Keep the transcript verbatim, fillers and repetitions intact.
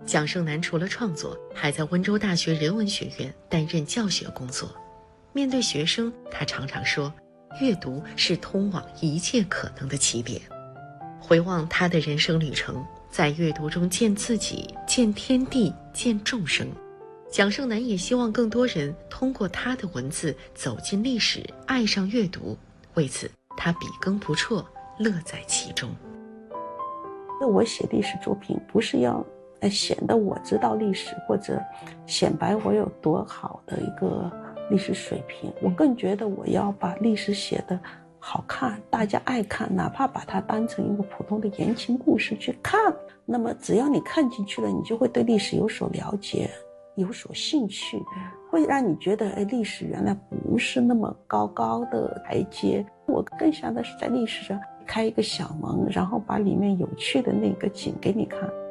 蒋胜男除了创作，还在温州大学人文学院担任教学工作。面对学生，他常常说，阅读是通往一切可能的起点。回望他的人生旅程，在阅读中见自己，见天地，见众生。蒋胜男也希望更多人通过他的文字走进历史，爱上阅读。为此，他笔耕不辍，乐在其中。 那我写历史作品不是要显得我知道历史，或者显摆我有多好的一个历史水平，我更觉得我要把历史写得好看，大家爱看，哪怕把它当成一个普通的言情故事去看，那么只要你看进去了，你就会对历史有所了解，有所兴趣，会让你觉得哎，历史原来不是那么高高的台阶。我更想的是在历史上开一个小门，然后把里面有趣的那个景给你看。